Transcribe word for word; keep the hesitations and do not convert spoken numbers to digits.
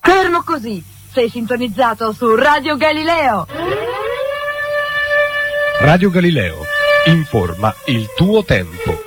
Fermo così, sei sintonizzato su Radio Galileo. Radio Galileo, informa il tuo tempo.